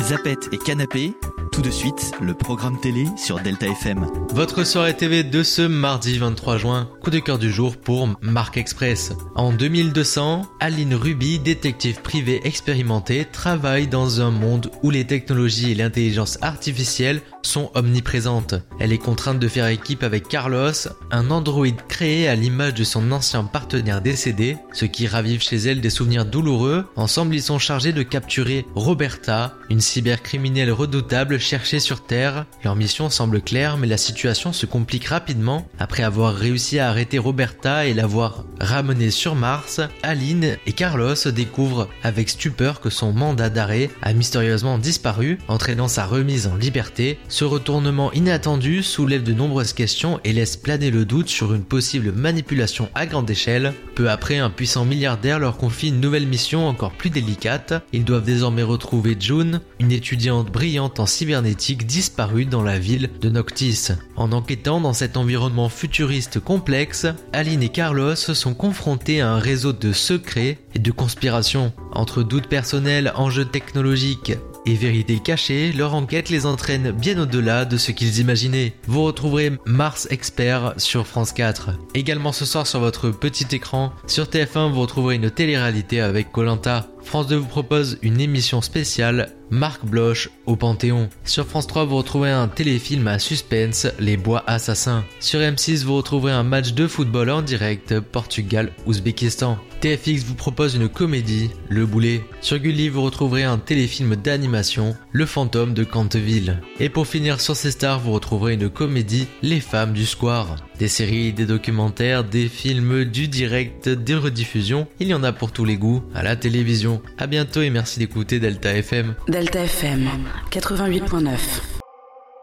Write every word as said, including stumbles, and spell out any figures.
Zapette et Canapé, tout de suite, le programme télé sur Delta F M. Votre soirée T V de ce mardi vingt-trois juin, coup de cœur du jour pour Marc Express. En deux mille deux cents, Aline Ruby, détective privée expérimentée, travaille dans un monde où les technologies et l'intelligence artificielle sont omniprésentes. Elle est contrainte de faire équipe avec Carlos, un androïde créé à l'image de son ancien partenaire décédé, ce qui ravive chez elle des souvenirs douloureux. Ensemble, ils sont chargés de capturer Roberta, une cybercriminelle redoutable cherchée sur Terre. Leur mission semble claire, mais la situation se complique rapidement. Après avoir réussi à arrêter Roberta et l'avoir ramenée sur Mars, Aline et Carlos découvrent avec stupeur que son mandat d'arrêt a mystérieusement disparu, entraînant sa remise en liberté. Ce retournement inattendu soulève de nombreuses questions et laisse planer le doute sur une possible manipulation à grande échelle. Peu après, un puissant milliardaire leur confie une nouvelle mission encore plus délicate. Ils doivent désormais retrouver June, une étudiante brillante en cybernétique disparue dans la ville de Noctis. En enquêtant dans cet environnement futuriste complexe, Aline et Carlos sont confrontés à un réseau de secrets et de conspirations. Entre doutes personnels, enjeux technologiques et vérités cachées, leur enquête les entraîne bien au-delà de ce qu'ils imaginaient. Vous retrouverez Mars Expert sur France quatre. Également ce soir sur votre petit écran, sur T F un, vous retrouverez une télé-réalité avec Koh-Lanta. France deux vous propose une émission spéciale Marc Bloch au Panthéon. Sur France trois, vous retrouverez un téléfilm à suspense, Les Bois Assassins. Sur M six, vous retrouverez un match de football en direct, Portugal-Ouzbékistan. T F X vous propose une comédie, Le Boulet. Sur Gulli, vous retrouverez un téléfilm d'animation, Le Fantôme de Canteville. Et pour finir sur C Stars, vous retrouverez une comédie, Les Femmes du Square. Des séries, des documentaires, des films, du direct, des rediffusions, il y en a pour tous les goûts à la télévision. À bientôt et merci d'écouter Delta F M. Delta F M quatre-vingt-huit virgule neuf.